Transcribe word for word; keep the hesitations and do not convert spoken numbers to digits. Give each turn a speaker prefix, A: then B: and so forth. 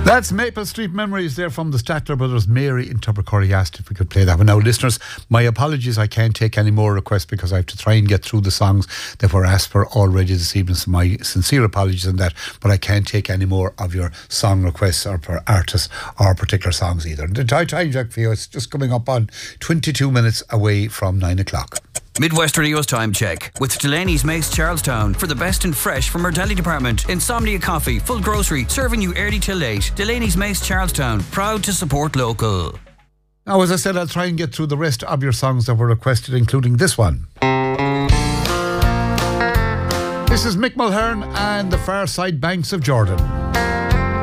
A: That's Maple Street Memories there from the Statler Brothers. Mary in Tubbercurry asked if we could play that one. Now, listeners, my apologies, I can't take any more requests because I have to try and get through the songs that were asked for already this evening, so my sincere apologies on that, but I can't take any more of your song requests or for artists or particular songs either. The time check for you, it's just coming up on twenty-two minutes away from nine o'clock.
B: Midwest Radio's time check with Delaney's Mace Charlestown for the best and fresh from our deli department. Insomnia Coffee, full grocery, serving you early till late. Delaney's Mace Charlestown, proud to support local.
A: Now, as I said, I'll try and get through the rest of your songs that were requested, including this one. This is Mick Mulhern and the Far Side Banks of Jordan.